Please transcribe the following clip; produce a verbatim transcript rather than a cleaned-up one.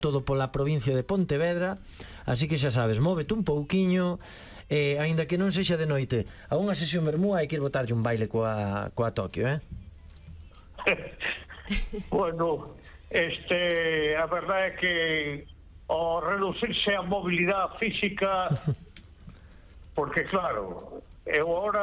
todo pola provincia de Pontevedra, así que xa sabes, móvete un pouquiño, eh, aínda que non sexa de noite, a unha sesión vermú hai que ir botarlle un baile coa, coa Tokio, eh? Bueno, este, a verdade é que ao reducirse a mobilidade física, porque claro, eu agora